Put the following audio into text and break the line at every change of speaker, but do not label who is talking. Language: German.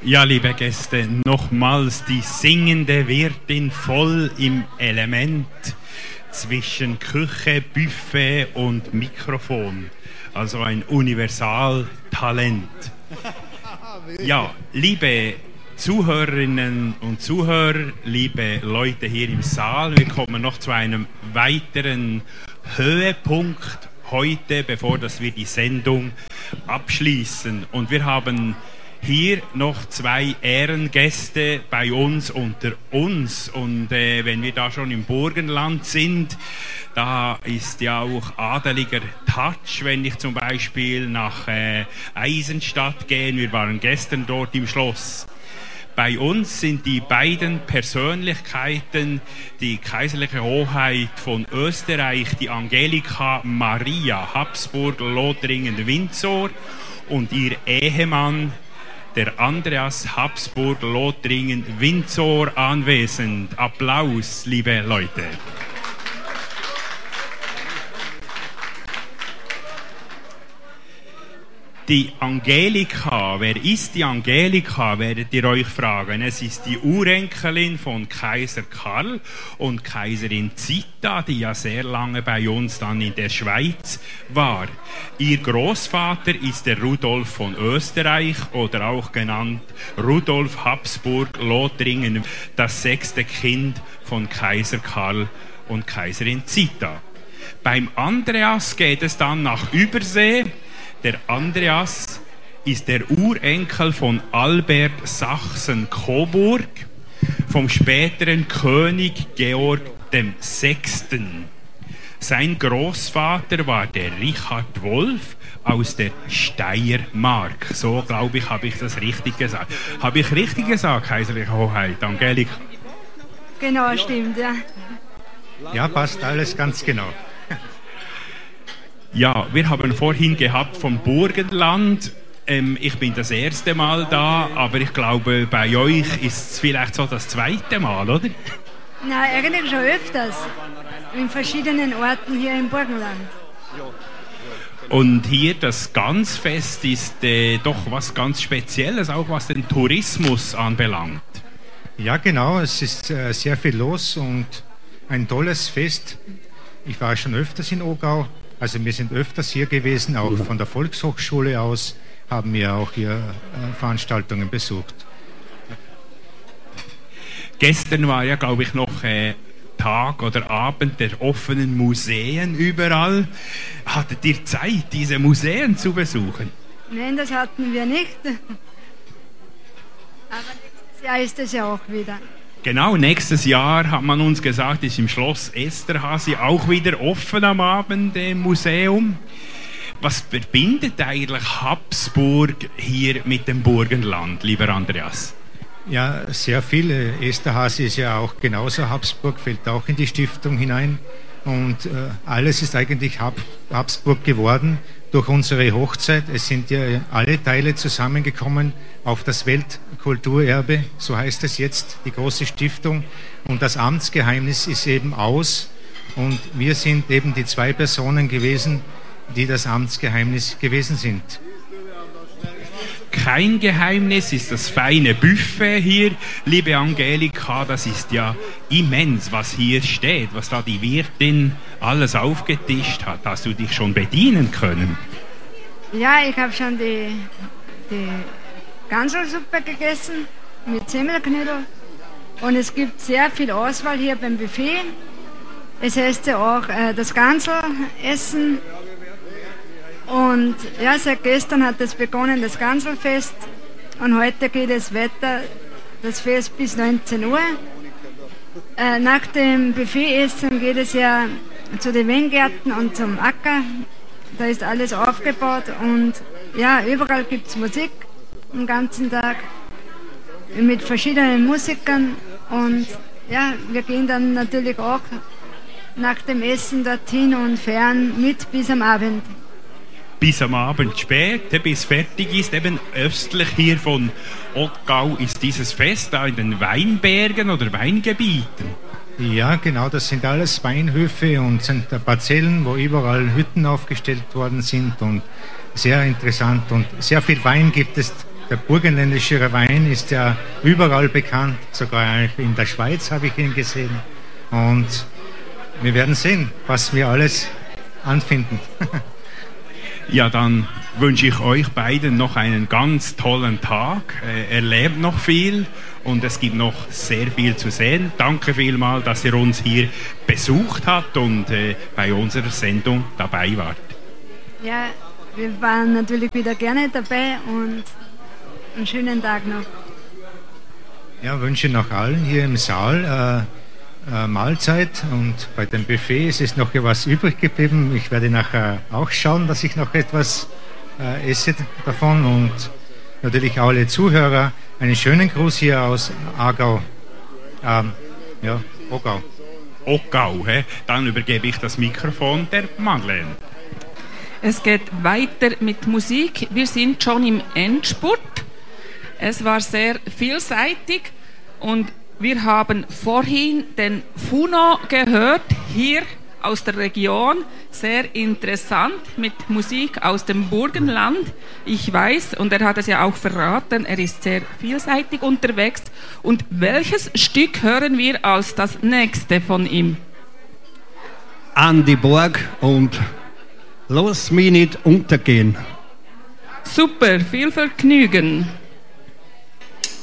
Ja, liebe Gäste, nochmals die singende Wirtin voll im Element zwischen Küche, Buffet und Mikrofon. Also ein Universaltalent. Ja, liebe Zuhörerinnen und Zuhörer, liebe Leute hier im Saal, wir kommen noch zu einem weiteren Höhepunkt heute, bevor dass wir die Sendung abschließen. Und wir haben hier noch zwei Ehrengäste bei uns unter uns. Und wenn wir da schon im Burgenland sind, da ist ja auch adeliger Touch, wenn ich zum Beispiel nach Eisenstadt gehe. Wir waren gestern dort im Schloss. Bei uns sind die beiden Persönlichkeiten, die kaiserliche Hoheit von Österreich, die Angelika Maria Habsburg-Lothringen-Windsor und ihr Ehemann, der Andreas Habsburg-Lothringen-Windsor, anwesend. Applaus, liebe Leute. Die Angelika, wer ist die Angelika, werdet ihr euch fragen. Es ist die Urenkelin von Kaiser Karl und Kaiserin Zita, die ja sehr lange bei uns dann in der Schweiz war. Ihr Großvater ist der Rudolf von Österreich oder auch genannt Rudolf Habsburg-Lothringen, das 6. Kind von Kaiser Karl und Kaiserin Zita. Beim Andreas geht es dann nach Übersee. Der Andreas ist der Urenkel von Albert Sachsen-Coburg, vom späteren König Georg VI. Sein Großvater war der Richard Wolf aus der Steiermark. So, glaube ich, habe ich das richtig gesagt. Habe ich richtig gesagt, Kaiserliche Hoheit, Angelika?
Genau, stimmt, ja.
Ja, passt alles ganz genau.
Ja, wir haben vorhin gehabt vom Burgenland. Ich bin das erste Mal da, aber ich glaube, bei euch ist es vielleicht so das zweite Mal, oder?
Nein, eigentlich schon öfters. In verschiedenen Orten hier im Burgenland.
Und hier das Gansfest ist doch was ganz Spezielles, auch was den Tourismus anbelangt.
Ja, genau. Es ist sehr viel los und ein tolles Fest. Ich war schon öfters in Ogau. Also wir sind öfters hier gewesen, auch von der Volkshochschule aus haben wir auch hier Veranstaltungen besucht.
Gestern war ja, glaube ich, noch Tag oder Abend der offenen Museen überall. Hattet ihr Zeit, diese Museen zu besuchen?
Nein, das hatten wir nicht. Aber nächstes Jahr ist es ja auch wieder.
Genau, nächstes Jahr hat man uns gesagt, ist im Schloss Esterházy auch wieder offen am Abend im Museum. Was verbindet eigentlich Habsburg hier mit dem Burgenland, lieber Andreas?
Ja, sehr viel. Esterházy ist ja auch genauso Habsburg, fällt auch in die Stiftung hinein. Und alles ist eigentlich Habsburg geworden durch unsere Hochzeit. Es sind ja alle Teile zusammengekommen auf das Weltkulturerbe, so heißt es jetzt, die große Stiftung. Und das Amtsgeheimnis ist eben aus. Und wir sind eben die zwei Personen gewesen, die das Amtsgeheimnis gewesen sind.
Kein Geheimnis ist das feine Buffet hier, liebe Angelika. Das ist ja immens, was hier steht, was da die Wirtin alles aufgetischt hat. Hast du dich schon bedienen können?
Ja, ich habe schon die Ganselsuppe gegessen mit Semmelknödel. Und es gibt sehr viel Auswahl hier beim Buffet. Es heißt ja auch das Ganselessen. Und ja, seit gestern hat es begonnen, das Ganselfest. Und heute geht es weiter, das Fest bis 19 Uhr. Nach dem Buffetessen geht es ja zu den Weingärten und zum Acker. Da ist alles aufgebaut und ja, überall gibt es Musik den ganzen Tag mit verschiedenen Musikern. Und ja, wir gehen dann natürlich auch nach dem Essen dorthin und feiern mit bis am Abend.
Bis am Abend spät, bis fertig ist. Eben östlich hier von Ottgau ist dieses Fest da in den Weinbergen oder Weingebieten.
Ja, genau, das sind alles Weinhöfe und sind Parzellen, wo überall Hütten aufgestellt worden sind und sehr interessant und sehr viel Wein gibt es der burgenländische Wein ist ja überall bekannt, sogar in der Schweiz habe ich ihn gesehen. Und wir werden sehen, was wir alles anfinden.
Ja, dann wünsche ich euch beiden noch einen ganz tollen Tag. Erlebt noch viel und es gibt noch sehr viel zu sehen. Danke vielmals, dass ihr uns hier besucht habt und bei unserer Sendung dabei wart.
Ja, wir waren natürlich wieder gerne dabei und einen schönen Tag noch.
Ja, wünsche noch allen hier im Saal Mahlzeit, und bei dem Buffet ist es noch etwas übrig geblieben. Ich werde nachher auch schauen, dass ich noch etwas esse davon, und natürlich alle Zuhörer einen schönen Gruß hier aus Aargau. Oggau.
Oggau, dann übergebe ich das Mikrofon der Madeleine.
Es geht weiter mit Musik. Wir sind schon im Endspurt. Es war sehr vielseitig und wir haben vorhin den Funo gehört, hier aus der Region. Sehr interessant mit Musik aus dem Burgenland. Ich weiß, und er hat es ja auch verraten, er ist sehr vielseitig unterwegs. Und welches Stück hören wir als das nächste von ihm?
An die Burg und Lass mich nicht untergehen.
Super, viel Vergnügen.